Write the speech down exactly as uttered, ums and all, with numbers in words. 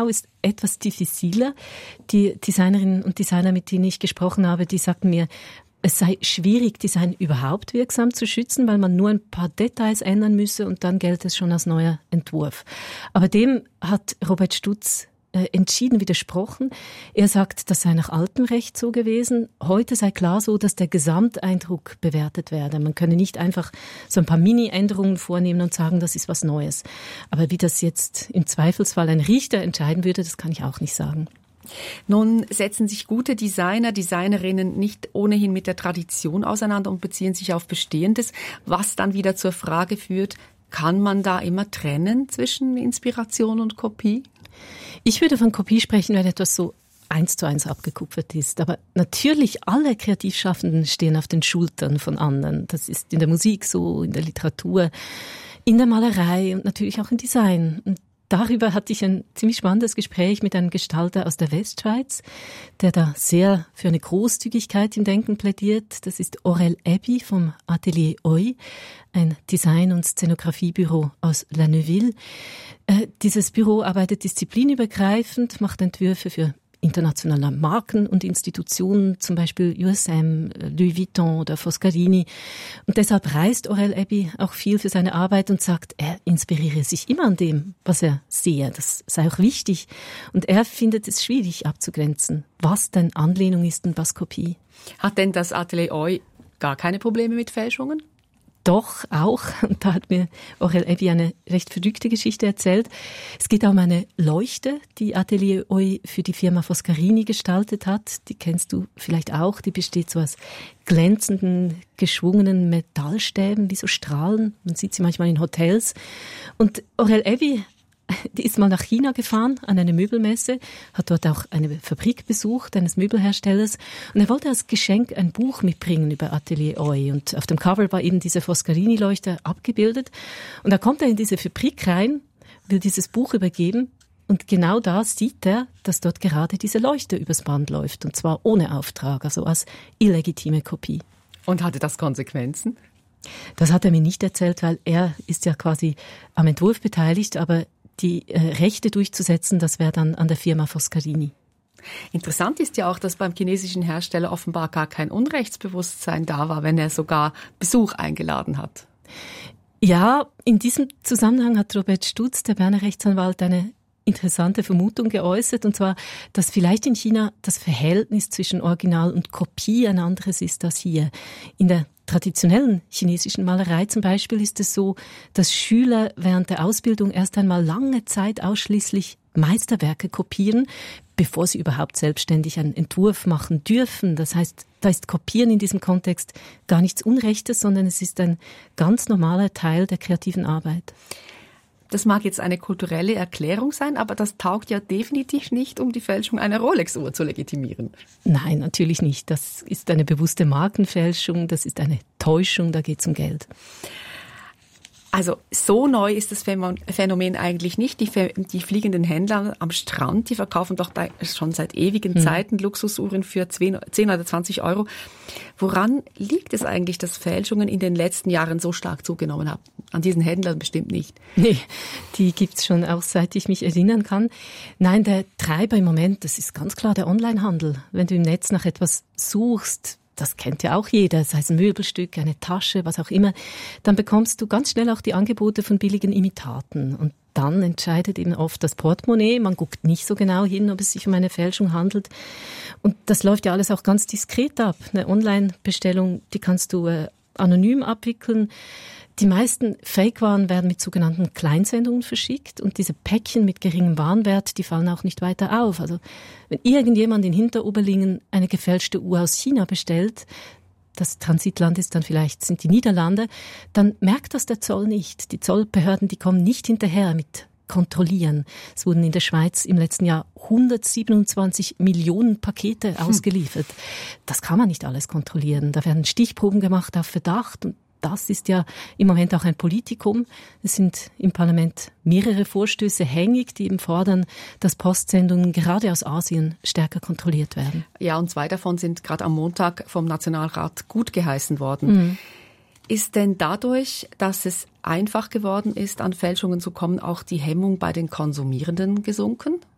Know-how ist etwas diffiziler. Die Designerinnen und Designer, mit denen ich gesprochen habe, die sagten mir, es sei schwierig, Design überhaupt wirksam zu schützen, weil man nur ein paar Details ändern müsse und dann gilt es schon als neuer Entwurf. Aber dem hat Robert Stutz äh, entschieden widersprochen. Er sagt, das sei nach altem Recht so gewesen. Heute sei klar so, dass der Gesamteindruck bewertet werde. Man könne nicht einfach so ein paar Mini-Änderungen vornehmen und sagen, das ist was Neues. Aber wie das jetzt im Zweifelsfall ein Richter entscheiden würde, das kann ich auch nicht sagen. Nun setzen sich gute Designer, Designerinnen nicht ohnehin mit der Tradition auseinander und beziehen sich auf Bestehendes, was dann wieder zur Frage führt, kann man da immer trennen zwischen Inspiration und Kopie? Ich würde von Kopie sprechen, wenn etwas so eins zu eins abgekupfert ist. Aber natürlich, alle Kreativschaffenden stehen auf den Schultern von anderen. Das ist in der Musik so, in der Literatur, in der Malerei und natürlich auch im Design. Und darüber hatte ich ein ziemlich spannendes Gespräch mit einem Gestalter aus der Westschweiz, der da sehr für eine Großzügigkeit im Denken plädiert. Das ist Aurel Ebi vom Atelier Oi, ein Design- und Szenografiebüro aus La Neuville. Äh, dieses Büro arbeitet disziplinübergreifend, macht Entwürfe für internationale Marken und Institutionen, zum Beispiel U S M, Louis Vuitton oder Foscarini. Und deshalb reist Aurel Ebi auch viel für seine Arbeit und sagt, er inspiriere sich immer an dem, was er sehe. Das sei auch wichtig. Und er findet es schwierig abzugrenzen, was denn Anlehnung ist und was Kopie. Hat denn das Atelier Oi gar keine Probleme mit Fälschungen? Doch, auch. Und da hat mir Aurel Ebi eine recht verrückte Geschichte erzählt. Es geht um eine Leuchte, die Atelier Oi für die Firma Foscarini gestaltet hat. Die kennst du vielleicht auch. Die besteht so aus glänzenden, geschwungenen Metallstäben, wie so Strahlen. Man sieht sie manchmal in Hotels. Und Aurel Ebi, die ist mal nach China gefahren, an eine Möbelmesse, hat dort auch eine Fabrik besucht, eines Möbelherstellers. Und er wollte als Geschenk ein Buch mitbringen über Atelier Oi. Und auf dem Cover war eben diese Foscarini-Leuchte abgebildet. Und da kommt er in diese Fabrik rein, will dieses Buch übergeben. Und genau da sieht er, dass dort gerade diese Leuchte übers Band läuft. Und zwar ohne Auftrag, also als illegitime Kopie. Und hatte das Konsequenzen? Das hat er mir nicht erzählt, weil er ist ja quasi am Entwurf beteiligt, aber die äh, Rechte durchzusetzen, das wäre dann an der Firma Foscarini. Interessant ist ja auch, dass beim chinesischen Hersteller offenbar gar kein Unrechtsbewusstsein da war, wenn er sogar Besuch eingeladen hat. Ja, in diesem Zusammenhang hat Robert Stutz, der Berner Rechtsanwalt, eine interessante Vermutung geäußert, und zwar, dass vielleicht in China das Verhältnis zwischen Original und Kopie ein anderes ist als hier. In der traditionellen chinesischen Malerei zum Beispiel ist es so, dass Schüler während der Ausbildung erst einmal lange Zeit ausschließlich Meisterwerke kopieren, bevor sie überhaupt selbstständig einen Entwurf machen dürfen. Das heißt, da ist Kopieren in diesem Kontext gar nichts Unrechtes, sondern es ist ein ganz normaler Teil der kreativen Arbeit. Das mag jetzt eine kulturelle Erklärung sein, aber das taugt ja definitiv nicht, um die Fälschung einer Rolex-Uhr zu legitimieren. Nein, natürlich nicht. Das ist eine bewusste Markenfälschung, das ist eine Täuschung, da geht es um Geld. Also so neu ist das Phänomen eigentlich nicht. Die, die fliegenden Händler am Strand, die verkaufen doch schon seit ewigen hm. Zeiten Luxusuhren für zehn oder zwanzig Euro. Woran liegt es eigentlich, dass Fälschungen in den letzten Jahren so stark zugenommen haben? An diesen Händlern bestimmt nicht. Nee, die gibt's schon auch seit ich mich erinnern kann. Nein, der Treiber im Moment, das ist ganz klar der Onlinehandel. Wenn du im Netz nach etwas suchst, das kennt ja auch jeder, sei es ein Möbelstück, eine Tasche, was auch immer, dann bekommst du ganz schnell auch die Angebote von billigen Imitaten. Und dann entscheidet eben oft das Portemonnaie. Man guckt nicht so genau hin, ob es sich um eine Fälschung handelt. Und das läuft ja alles auch ganz diskret ab. Eine Online-Bestellung, die kannst du äh, anonym abwickeln. Die meisten Fake-Waren werden mit sogenannten Kleinsendungen verschickt und diese Päckchen mit geringem Warenwert, die fallen auch nicht weiter auf. Also wenn irgendjemand in Hinteroberlingen eine gefälschte Uhr aus China bestellt, das Transitland ist dann vielleicht, sind die Niederlande, dann merkt das der Zoll nicht. Die Zollbehörden, die kommen nicht hinterher mit Kontrollieren. Es wurden in der Schweiz im letzten Jahr hundertsiebenundzwanzig Millionen Pakete ausgeliefert. Das kann man nicht alles kontrollieren. Da werden Stichproben gemacht auf Verdacht und das ist ja im Moment auch ein Politikum. Es sind im Parlament mehrere Vorstöße hängig, die eben fordern, dass Postsendungen gerade aus Asien stärker kontrolliert werden. Ja, und zwei davon sind gerade am Montag vom Nationalrat gut geheißen worden. Mhm. Ist denn dadurch, dass es einfach geworden ist, an Fälschungen zu kommen, auch die Hemmung bei den Konsumierenden gesunken?